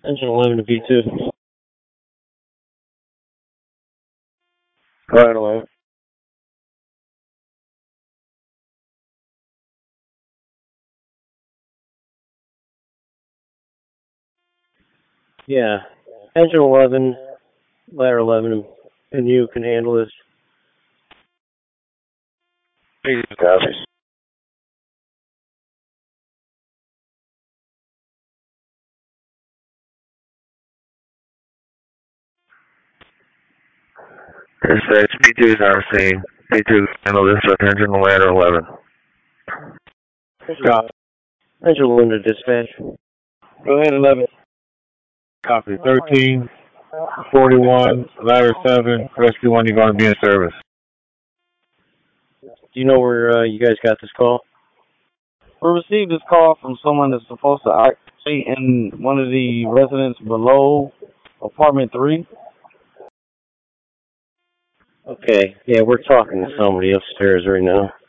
Engine 11 to B2. Right away. Yeah. Engine 11, ladder 11, and you can handle this. Copies. Dispatch, B2 is on the scene. B2 handle this with engine ladder 11. Copy. Engine 11 to dispatch. Go ahead, 11. Copy. 13, 41, ladder 7, rescue 1, you're going to be in service. Do you know where you guys got this call? We received this call from someone that's supposed to be in one of the residents below apartment 3. Okay. Yeah, we're talking to somebody upstairs right now.